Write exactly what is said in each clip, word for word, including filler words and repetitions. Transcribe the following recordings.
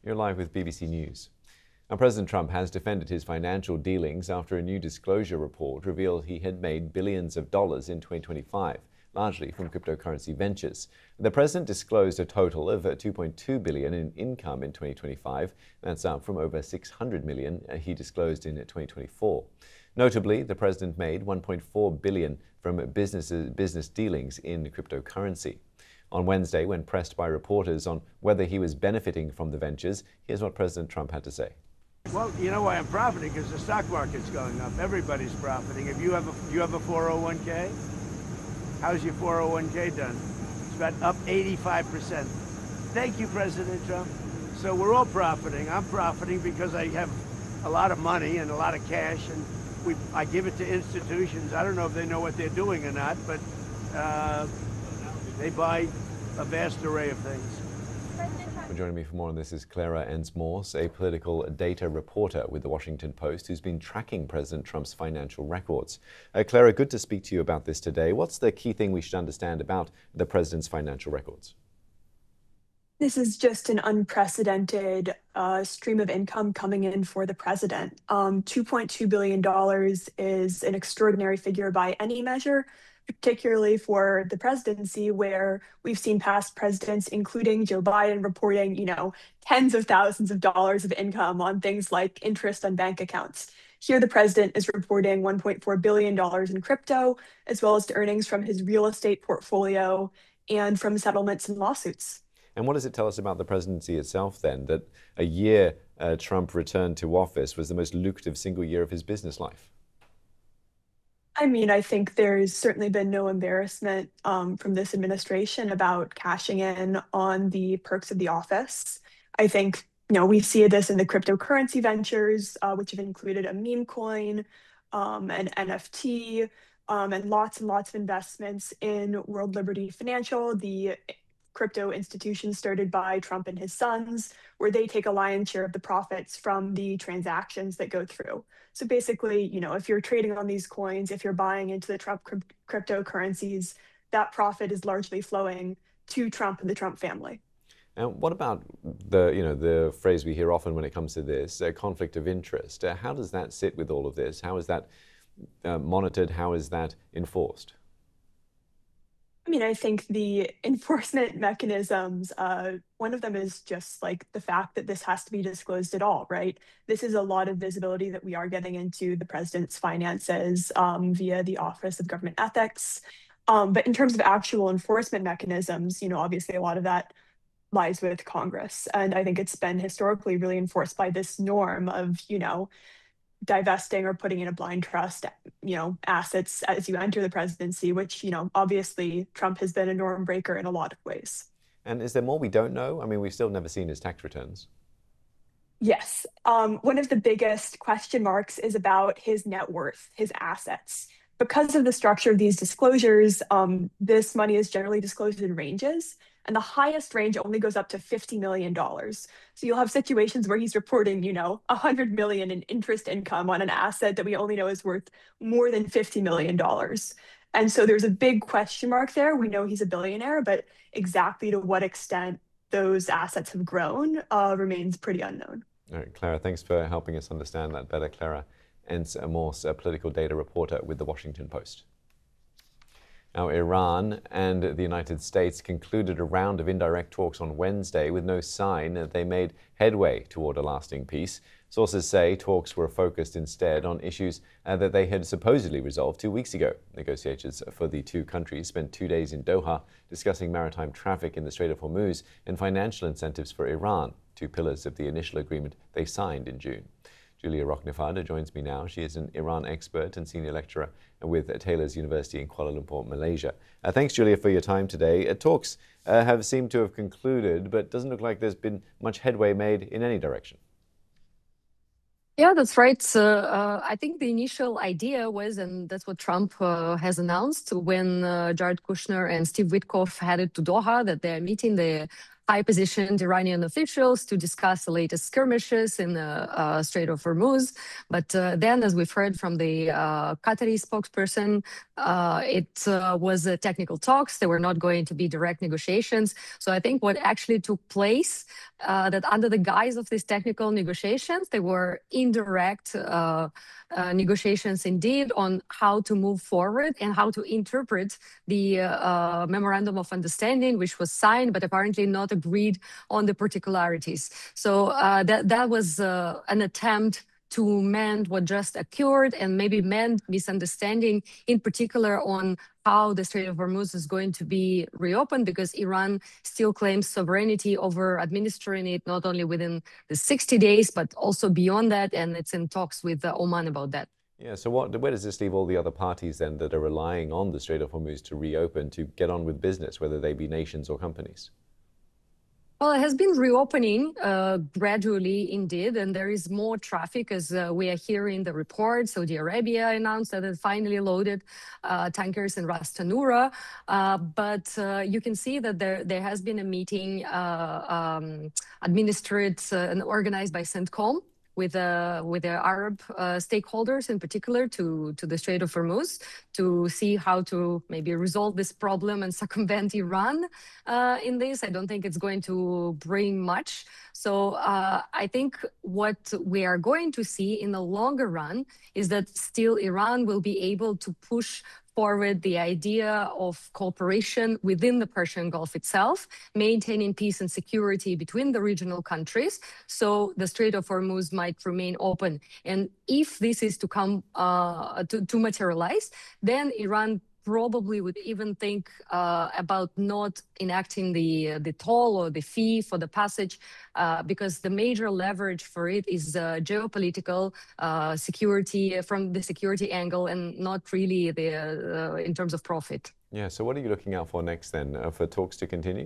You're live with B B C News. Now, President Trump has defended his financial dealings after a new disclosure report revealed he had made billions of dollars in twenty twenty-five, largely from cryptocurrency ventures. The president disclosed a total of two point two billion dollars in income in twenty twenty-five. That's up from over six hundred million dollars he disclosed in twenty twenty-four. Notably, the president made one point four billion dollars from businesses, business dealings in cryptocurrency. On Wednesday, when pressed by reporters on whether he was benefiting from the ventures, here's what President Trump had to say. Well, you know why I'm profiting? Because the stock market's going up. Everybody's profiting. If you have a, you have a four oh one K, how's your four oh one K done? It's about up eighty-five percent. Thank you, President Trump. So we're all profiting. I'm profiting because I have a lot of money and a lot of cash, and we, I give it to institutions. I don't know if they know what they're doing or not, but uh, they buy a vast array of things. Well, joining me for more on this is Clara Ensmores, a political data reporter with The Washington Post, who's been tracking President Trump's financial records. Uh, Clara, good to speak to you about this today. What's the key thing we should understand about the president's financial records? This is just an unprecedented uh, stream of income coming in for the president. Um, two point two billion dollars is an extraordinary figure by any measure, particularly for the presidency, where we've seen past presidents, including Joe Biden, reporting, you know, tens of thousands of dollars of income on things like interest on bank accounts. Here, the president is reporting one point four billion dollars in crypto, as well as to earnings from his real estate portfolio and from settlements and lawsuits. And what does it tell us about the presidency itself, then, that a year uh, Trump returned to office was the most lucrative single year of his business life? I mean, I think there's certainly been no embarrassment um, from this administration about cashing in on the perks of the office. I think, you know, we see this in the cryptocurrency ventures, uh, which have included a meme coin, um, an N F T, um, and lots and lots of investments in World Liberty Financial, the crypto institution started by Trump and his sons, where they take a lion's share of the profits from the transactions that go through. So basically, you know, if you're trading on these coins, if you're buying into the Trump crypt- cryptocurrencies, that profit is largely flowing to Trump and the Trump family. And what about the, you know, the phrase we hear often when it comes to this, uh, conflict of interest? Uh, how does that sit with all of this? How is that uh, monitored? How is that enforced? I mean, I think the enforcement mechanisms, uh, one of them is just like the fact that this has to be disclosed at all, right? This is a lot of visibility that we are getting into the president's finances um, via the Office of Government Ethics. Um, but in terms of actual enforcement mechanisms, you know, obviously a lot of that lies with Congress. And I think it's been historically really enforced by this norm of, you know, divesting or putting in a blind trust, you know, assets as you enter the presidency, which, you know, obviously Trump has been a norm breaker in a lot of ways. And is there more we don't know? I mean, we've still never seen his tax returns. Yes. Um, one of the biggest question marks is about his net worth, his assets. Because of the structure of these disclosures, um, this money is generally disclosed in ranges, and the highest range only goes up to fifty million dollars. So you'll have situations where he's reporting, you know, one hundred million dollars in interest income on an asset that we only know is worth more than fifty million dollars. And so there's a big question mark there. We know he's a billionaire, but exactly to what extent those assets have grown uh, remains pretty unknown. All right, Clara, thanks for helping us understand that better. Clara Ensmores, a political data reporter with The Washington Post. Now, Iran and the United States concluded a round of indirect talks on Wednesday with no sign that they made headway toward a lasting peace. Sources say talks were focused instead on issues uh, that they had supposedly resolved two weeks ago. Negotiators for the two countries spent two days in Doha discussing maritime traffic in the Strait of Hormuz and financial incentives for Iran, two pillars of the initial agreement they signed in June. Julia Rochnefada joins me now. She is an Iran expert and senior lecturer with Taylor's University in Kuala Lumpur, Malaysia. Uh, thanks, Julia, for your time today. Uh, talks uh, have seemed to have concluded, but doesn't look like there's been much headway made in any direction. Yeah, that's right. Uh, uh, I think the initial idea was, and that's what Trump uh, has announced when uh, Jared Kushner and Steve Witkoff headed to Doha, that they're meeting the high-positioned Iranian officials to discuss the latest skirmishes in the uh, Strait of Hormuz. But uh, then, as we've heard from the uh, Qatari spokesperson, uh, it uh, was uh, technical talks. There were not going to be direct negotiations. So I think what actually took place, uh, that under the guise of these technical negotiations, they were indirect uh, uh, negotiations indeed on how to move forward and how to interpret the uh, uh, memorandum of understanding, which was signed, but apparently not agreed on the particularities. So uh, that, that was uh, an attempt to mend what just occurred and maybe mend misunderstanding, in particular on how the Strait of Hormuz is going to be reopened, because Iran still claims sovereignty over administering it, not only within the sixty days, but also beyond that. And it's in talks with uh, Oman about that. Yeah, so what, where does this leave all the other parties then that are relying on the Strait of Hormuz to reopen, to get on with business, whether they be nations or companies? Well, it has been reopening uh, gradually indeed, and there is more traffic as uh, we are hearing the report. Saudi Arabia announced that it finally loaded uh, tankers in Ras Tanura, uh, but uh, you can see that there, there has been a meeting uh, um, administered uh, and organized by CENTCOM with uh, with the Arab uh, stakeholders in particular to, to the Strait of Hormuz to see how to maybe resolve this problem and circumvent Iran uh, in this. I don't think it's going to bring much. So uh, I think what we are going to see in the longer run is that still Iran will be able to push forward the idea of cooperation within the Persian Gulf itself, maintaining peace and security between the regional countries, so the Strait of Hormuz might remain open. And if this is to come uh, to, to materialize, then Iran probably would even think uh, about not enacting the the toll or the fee for the passage, uh, because the major leverage for it is uh, geopolitical uh, security from the security angle, and not really the uh, in terms of profit. Yeah. So what are you looking out for next then, uh, for talks to continue?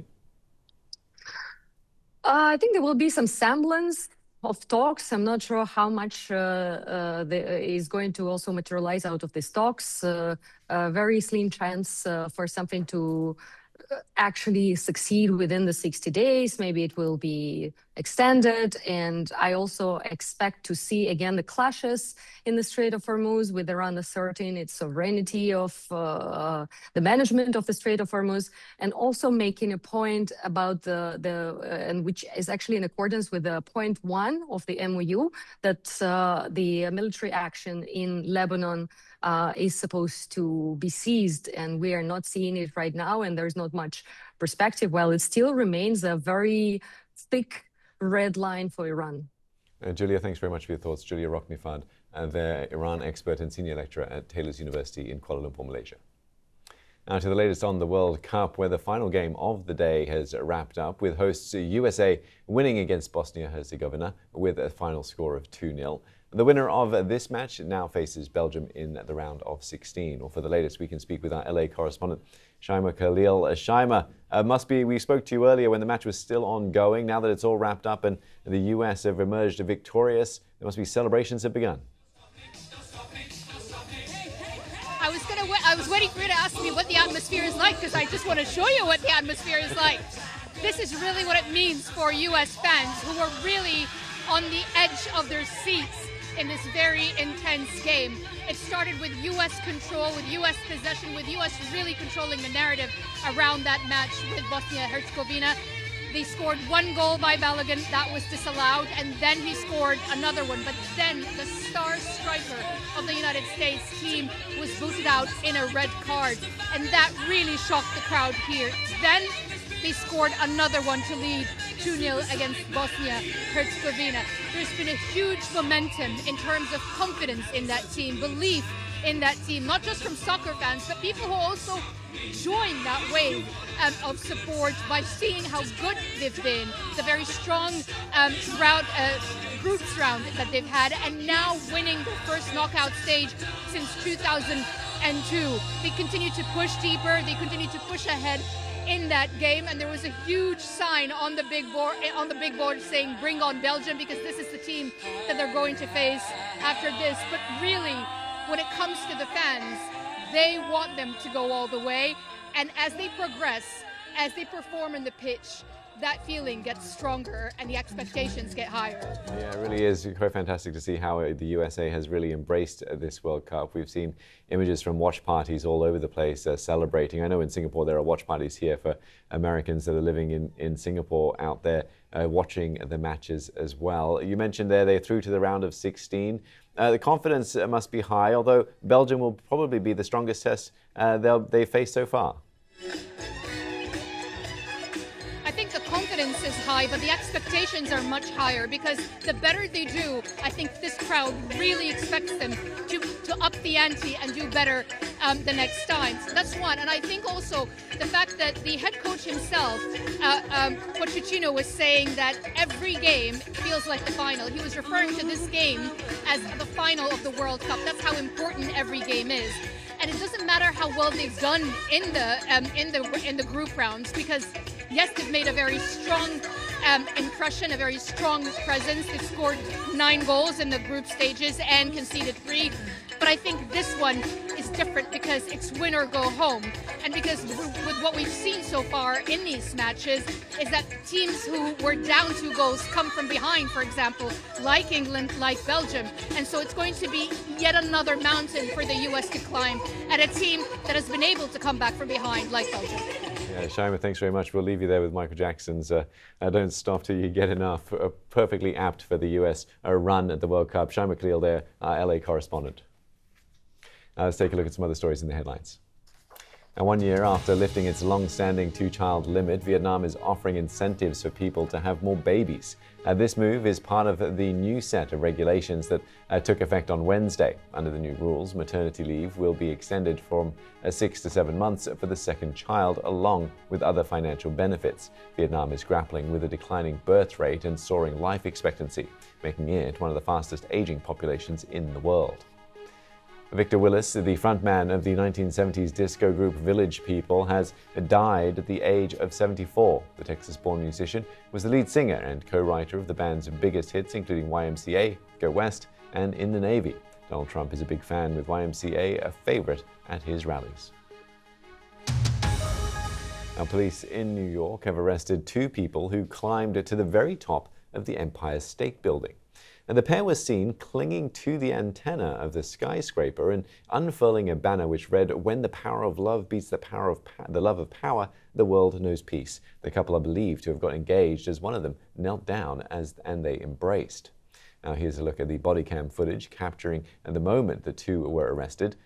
Uh, I think there will be some semblance of talks. I'm not sure how much uh, uh, the, is going to also materialize out of these talks. Uh, a very slim chance uh, for something to actually succeed within the sixty days. Maybe it will be extended. And I also expect to see again the clashes in the Strait of Hormuz, with Iran asserting its sovereignty of uh, the management of the Strait of Hormuz, and also making a point about the, the uh, and which is actually in accordance with the point one of the M O U, that uh, the military action in Lebanon uh, is supposed to be seized, and we are not seeing it right now, and there's not much perspective. Well, it still remains a very thick red line for Iran. Uh, Julia, thanks very much for your thoughts. Julia Roknifad, uh, the Iran expert and senior lecturer at Taylor's University in Kuala Lumpur, Malaysia. Now to the latest on the World Cup, where the final game of the day has wrapped up with hosts U S A winning against Bosnia-Herzegovina with a final score of two nil. The winner of this match now faces Belgium in the round of sixteen. Well, for the latest, we can speak with our L A correspondent, Shaima Khalil. Uh, Shaima, uh, must be, we spoke to you earlier when the match was still ongoing. Now that it's all wrapped up and the U S have emerged victorious, there must be celebrations have begun. I was gonna. I was waiting for you to ask me what the atmosphere is like, because I just want to show you what the atmosphere is like. This is really what it means for U S fans who are really on the edge of their seats in this very intense game. It started with U S control, with U S possession, with U S really controlling the narrative around that match with Bosnia-Herzegovina. They scored one goal by Balogun, that was disallowed, and then he scored another one. But then the star striker of the United States team was booted out in a red card, and that really shocked the crowd here. Then they scored another one to lead two nil against Bosnia-Herzegovina. There's been a huge momentum in terms of confidence in that team, belief in that team, not just from soccer fans, but people who also join that wave um, of support by seeing how good they've been, the very strong um, route, uh, groups round that they've had, and now winning their first knockout stage since two thousand two. They continue to push deeper, they continue to push ahead in that game, and there was a huge sign on the big board on the big board saying "Bring on Belgium," because this is the team that they're going to face after this. But really, when it comes to the fans, they want them to go all the way, and as they progress, as they perform in the pitch, that feeling gets stronger and the expectations get higher. Yeah, it really is quite fantastic to see how the U S A has really embraced this World Cup. We've seen images from watch parties all over the place uh, celebrating. I know in Singapore there are watch parties here for Americans that are living in, in Singapore out there uh, watching the matches as well. You mentioned there they're through to the round of sixteen. Uh, the confidence uh, must be high, although Belgium will probably be the strongest test uh, they'll, they've faced so far. I think the confidence is high, but the expectations are much higher because the better they do, I think this crowd really expects them to, to up the ante and do better um, the next time. So that's one. And I think also the fact that the head coach himself, uh, um, Pochettino, was saying that every game feels like the final. He was referring to this game as the final of the World Cup. That's how important every game is. And it doesn't matter how well they've done in the um, in the in the group rounds, because yes, they've made a very strong um, impression, a very strong presence. They've scored nine goals in the group stages and conceded three. But I think this one is different because it's win or go home. And because with what we've seen so far in these matches is that teams who were down two goals come from behind, for example, like England, like Belgium. And so it's going to be yet another mountain for the U S to climb at a team that has been able to come back from behind, like Belgium. Yeah, Shaima, thanks very much. We'll leave you there with Michael Jackson's uh, uh, Don't Stop Till You Get Enough. Uh, perfectly apt for the U S uh, run at the World Cup. Shaima Khalil there, our L A correspondent. Now let's take a look at some other stories in the headlines. Now, one year after lifting its long-standing two-child limit, Vietnam is offering incentives for people to have more babies. Uh, this move is part of the new set of regulations that uh, took effect on Wednesday. Under the new rules, maternity leave will be extended from uh, six to seven months for the second child, along with other financial benefits. Vietnam is grappling with a declining birth rate and soaring life expectancy, making it one of the fastest aging populations in the world. Victor Willis, the frontman of the nineteen seventies disco group Village People, has died at the age of seventy-four. The Texas-born musician was the lead singer and co-writer of the band's biggest hits, including Y M C A, Go West, and In the Navy. Donald Trump is a big fan, with Y M C A a favorite at his rallies. Now, police in New York have arrested two people who climbed to the very top of the Empire State Building. And the pair was seen clinging to the antenna of the skyscraper and unfurling a banner which read, "When the power of love beats the power of the love of power, the world knows peace." The couple are believed to have got engaged as one of them knelt down as and they embraced. Now here's a look at the body cam footage capturing the moment the two were arrested.